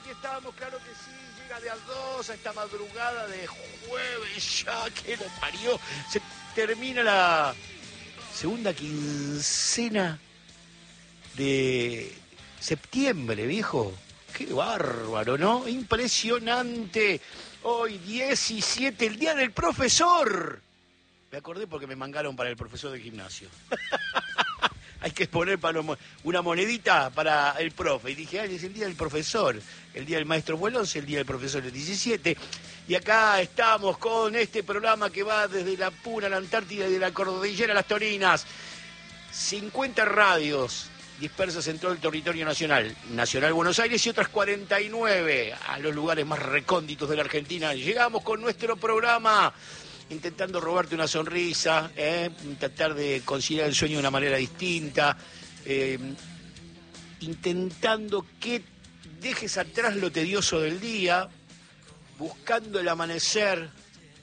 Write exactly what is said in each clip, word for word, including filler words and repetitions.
aquí estamos, claro que sí, llega de a dos a esta madrugada de jueves ya, que lo parió. Se termina la segunda quincena de septiembre, viejo. Qué bárbaro, ¿no? Impresionante. Hoy diecisiete, el día del profesor. Me acordé porque me mangaron para el profesor de gimnasio. Hay que poner para una monedita para el profe. Y dije, ay, es el día del profesor. El día del maestro fue el once, el día del profesor el diecisiete. Y acá estamos con este programa que va desde la Puna, la Antártida y de la Cordillera a las Torinas. cincuenta radios dispersas en todo el territorio nacional. Nacional Buenos Aires y otras cuarenta y nueve a los lugares más recónditos de la Argentina. Llegamos con nuestro programa intentando robarte una sonrisa, eh, tratar de conciliar el sueño de una manera distinta, eh, intentando que dejes atrás lo tedioso del día, buscando el amanecer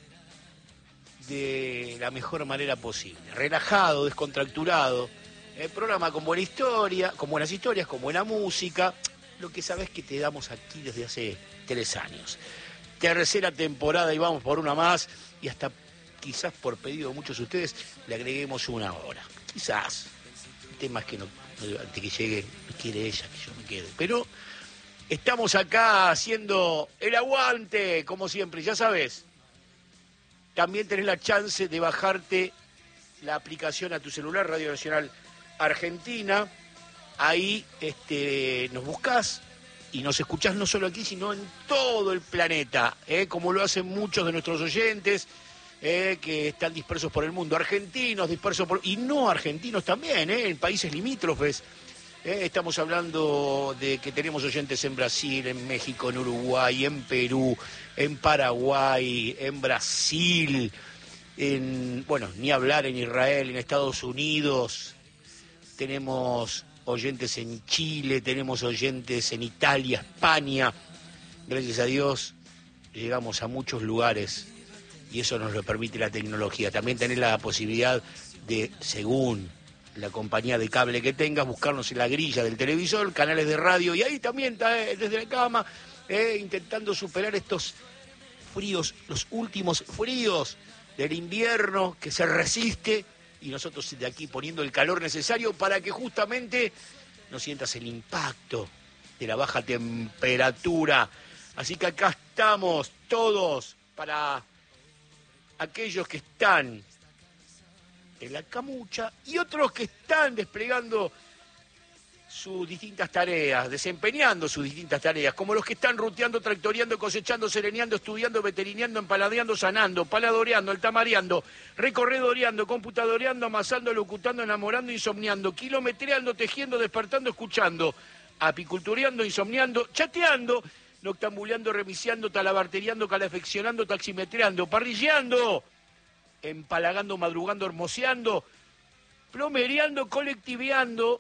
de la mejor manera posible, relajado, descontracturado, el programa con buena historia, con buenas historias, con buena música, lo que sabes que te damos aquí desde hace tres años. Tercera temporada y vamos por una más, y hasta quizás por pedido de muchos de ustedes le agreguemos una hora. Quizás. El tema es que no, no, antes que llegue, no quiere ella que yo me quede. Pero estamos acá haciendo el aguante, como siempre, ya sabes. También tenés la chance de bajarte la aplicación a tu celular, Radio Nacional Argentina. Ahí este, nos buscás y nos escuchás no solo aquí, sino en todo el planeta, ¿eh? Como lo hacen muchos de nuestros oyentes, eh, que están dispersos por el mundo. Argentinos dispersos por... y no argentinos también, ¿eh? En países limítrofes. ¿eh? Estamos hablando de que tenemos oyentes en Brasil, en México, en Uruguay, en Perú, en Paraguay, en Brasil, en, bueno, ni hablar en Israel, en Estados Unidos. Tenemos oyentes en Chile, tenemos oyentes en Italia, España. Gracias a Dios llegamos a muchos lugares y eso nos lo permite la tecnología. También tenés la posibilidad de, según la compañía de cable que tengas, buscarnos en la grilla del televisor, canales de radio, y ahí también está, eh, desde la cama, eh, intentando superar estos fríos, los últimos fríos del invierno que se resiste, y nosotros de aquí poniendo el calor necesario para que justamente no sientas el impacto de la baja temperatura. Así que acá estamos todos para aquellos que están en la camucha y otros que están desplegando sus distintas tareas, desempeñando sus distintas tareas, como los que están ruteando, tractoreando, cosechando, sereneando, estudiando, veterineando, empaladeando, sanando, paladoreando, altamareando, recorredoreando, computadoreando, amasando, locutando, enamorando, insomniando, kilometreando, tejiendo, despertando, escuchando, apicultureando, insomniando, chateando, noctambuleando, remisiando, talabarteriando, calefaccionando, taximetreando, parrilleando, empalagando, madrugando, hermoseando, plomereando, colectiveando,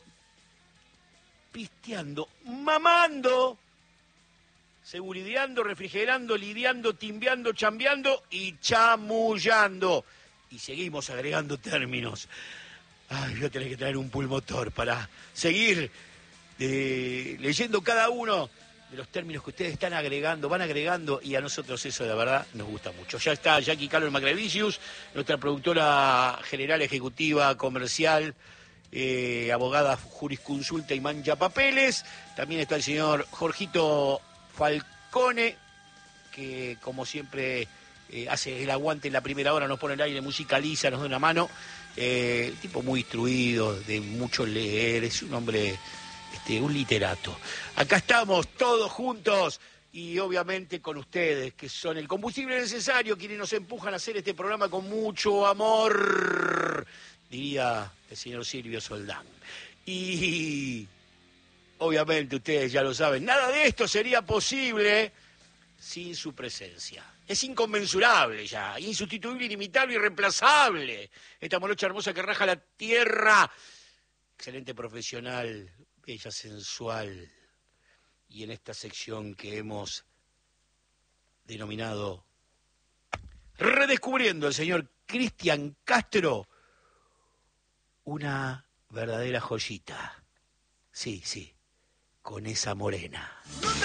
pisteando, mamando, segurideando, refrigerando, lidiando, timbeando, chambeando y chamullando. Y seguimos agregando términos. Ay, voy a tener que traer un pulmotor para seguir eh, leyendo cada uno de los términos que ustedes están agregando, van agregando, y a nosotros eso de verdad nos gusta mucho. Ya está Jackie Carlos Macrevicius, nuestra productora general, ejecutiva, comercial, Eh, abogada jurisconsulta y mancha papeles. También está el señor Jorgito Falcone, que como siempre eh, hace el aguante en la primera hora, nos pone el aire, musicaliza, nos da una mano. Eh, tipo muy instruido, de mucho leer, es un hombre, este, un literato. Acá estamos todos juntos y obviamente con ustedes, que son el combustible necesario, quienes nos empujan a hacer este programa con mucho amor, diría el señor Silvio Soldán. Y obviamente ustedes ya lo saben, nada de esto sería posible sin su presencia. Es inconmensurable ya, insustituible, inimitable, irreemplazable. Esta morocha hermosa que raja la tierra. Excelente profesional, bella, sensual. Y en esta sección que hemos denominado Redescubriendo, el señor Cristian Castro, una verdadera joyita. Sí, sí, con esa morena.